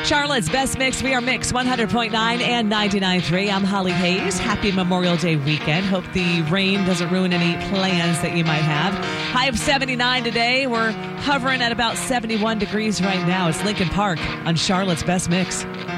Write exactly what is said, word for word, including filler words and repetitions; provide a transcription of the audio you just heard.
Charlotte's Best Mix. We are Mix one hundred point nine and ninety-nine point three. I'm Holly Hayes. Happy Memorial Day weekend. Hope the rain doesn't ruin any plans that you might have. High of seventy-nine today. We're hovering at about seventy-one degrees right now. It's Lincoln Park on Charlotte's Best Mix.